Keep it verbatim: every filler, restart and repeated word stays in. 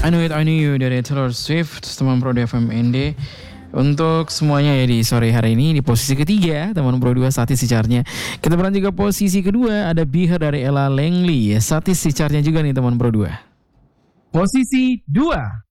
I Know It, I Knew You dari Taylor Swift, teman Pro F M N D. Untuk semuanya ya di sore hari ini di posisi ketiga teman Pro dua statis chartnya. Kita berlanjut ke posisi kedua, ada Be Her dari Ella Langley. Statis chartnya juga nih teman Pro dua. Posisi dua.